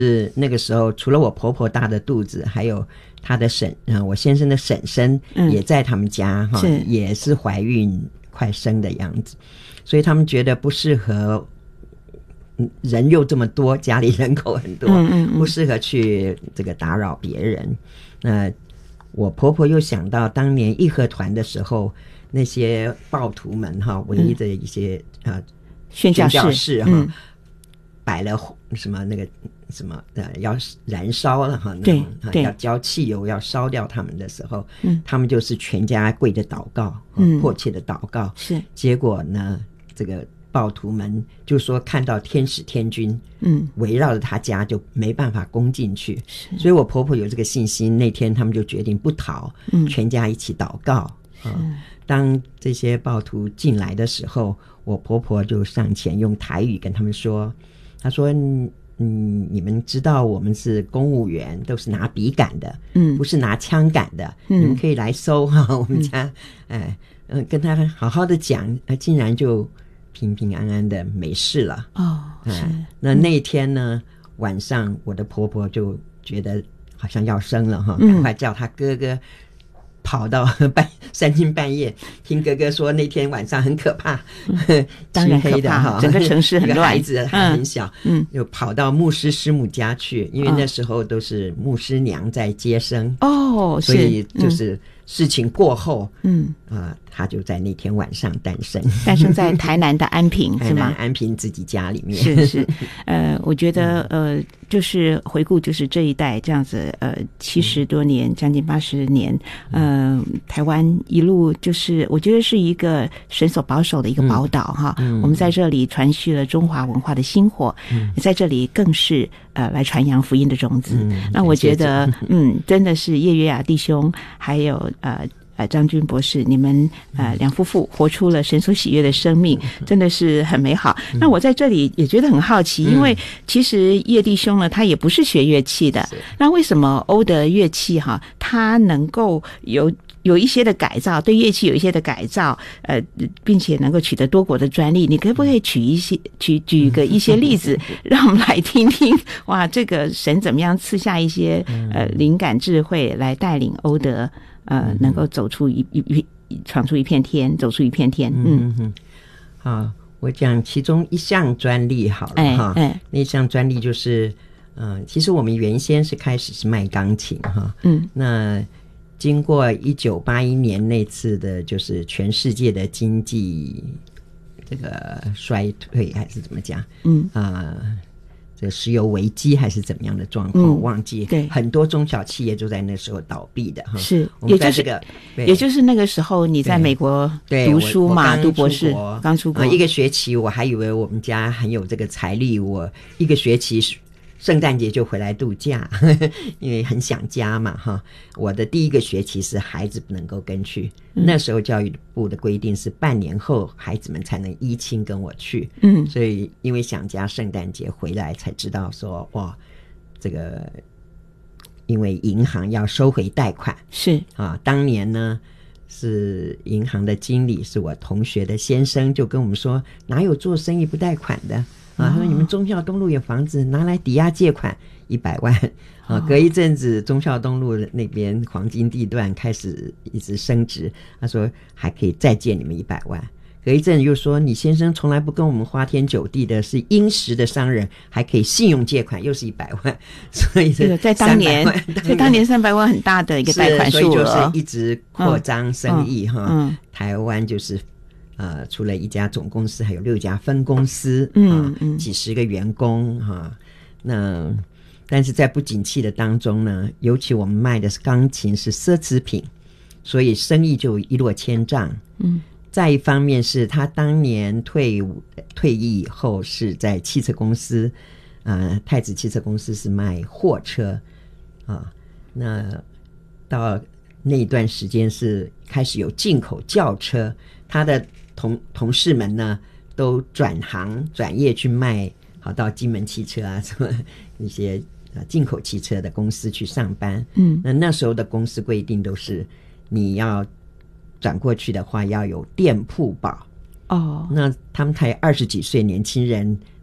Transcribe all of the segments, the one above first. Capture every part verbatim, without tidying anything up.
是那个时候除了我婆婆大的肚子，还有她的婶啊，我先生的婶婶也在他们家哈、嗯，也是怀孕快生的样子，所以他们觉得不适合，人又这么多，家里人口很多，嗯嗯嗯不适合去这个打扰别人。那我婆婆又想到当年义和团的时候，那些暴徒们哈，唯一的一些、嗯、呃宣教士哈。 嗯摆了什么那个什么呃要燃烧了哈， 对对， 要浇汽油要烧掉他们的时候，嗯，他们就是全家跪着祷告，嗯，迫切的祷告， 是。 结果呢，这个暴徒们就说看到天使天军，嗯，围绕着他家就没办法攻进去，是。所以我婆婆有这个信心，那天他们就决定不逃，嗯，全家一起祷告啊。当这些暴徒进来的时候，我婆婆就上前用台语跟他们说。他说嗯，你们知道我们是公务员，都是拿笔杆的，嗯，不是拿枪杆的，嗯，你们可以来搜哈、啊，我们家，嗯、哎，嗯，跟他好好的讲，竟然就平平安安的没事了。 哦，是。 哎、那那天呢、嗯，晚上我的婆婆就觉得好像要生了哈，赶快叫她哥哥。跑到半三更半夜，听哥哥说那天晚上很可怕， 嗯、当然可怕，整个城市很乱， 孩子还很小，嗯，就跑到牧师师母家去，因为那时候都是牧师娘在接生哦， 所以就是事情过后，嗯啊、呃，他就在那天晚上诞生， 诞生在台南的安平是吗？ 安平自己家里面是是，呃，我觉得呃，就是回顾就是这一代这样子，呃，七十多年，将近八十年，呃，台湾一路就是我觉得是一个神所保守的一个宝岛哈、嗯，我们在这里传续了中华文化的薪火，嗯、在这里更是呃来传扬福音的种子。嗯、那我觉得，嗯，真的是叶约雅弟兄还有。呃呃，张军博士，你们呃两夫妇活出了神所喜悦的生命，真的是很美好。那我在这里也觉得很好奇，因为其实叶弟兄呢，他也不是学乐器的，那为什么欧德乐器哈，他能够有有一些的改造，对乐器有一些的改造，呃，并且能够取得多国的专利？你可不可以举一些举举个一些例子，让我们来听听？哇，这个神怎么样赐下一些呃灵感智慧来带领欧德？呃，能够走出一一一闯出一片天，走出一片天。嗯嗯，好，我讲其中一项专利好了哈。哎，哎那项专利就是，嗯、呃，其实我们原先是开始是卖钢琴哈。嗯，那经过一九八一年那次的，就是全世界的经济这个衰退还是怎么讲？嗯啊。呃这石油危机还是怎么样的状况、嗯、忘记， 对， 很多中小企业就在那时候倒闭的哈。 是， 我们在这个、 也就是、也就是那个时候你在美国读书嘛，读博士，刚出国、 呃、一个学期，我还以为我们家很有这个财力，我一个学期圣诞节就回来度假，呵呵因为很想家嘛哈。我的第一个学期是孩子不能够跟去、嗯、那时候教育部的规定是半年后孩子们才能依亲跟我去，嗯，所以因为想家，圣诞节回来才知道说哇，这个因为银行要收回贷款， 是啊，当年呢是银行的经理是我同学的先生，就跟我们说哪有做生意不贷款的啊？他说你们忠孝东路有房子，拿来抵押借款一百万啊。隔一阵子，忠孝东路那边黄金地段开始一直升值，他说还可以再借你们一百万。隔一阵又说你先生从来不跟我们花天酒地的，是殷实的商人，还可以信用借款，又是一百万。所以是在当年，在当年三百万很大的一个贷款数额， 所以就是一直扩张生意哈、嗯嗯。台湾就是呃，除了一家总公司，还有六家分公司，嗯嗯，几十个员工哈。那但是在不景气的当中呢，尤其我们卖的是钢琴，是奢侈品，所以生意就一落千丈。嗯，再一方面是他当年退伍退役以后是在汽车公司，呃，太子汽车公司是卖货车啊。那到那一段时间是开始有进口轿车，他的同同事们呢都转行转业去卖，好到金门汽车啊什么一些呃进口汽车的公司去上班。嗯，那那时候的公司规定都是你要转过去的话要有店铺保。哦，那他们才二十几岁年轻人，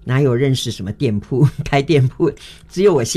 哪有认识什么店铺开店铺，只有我先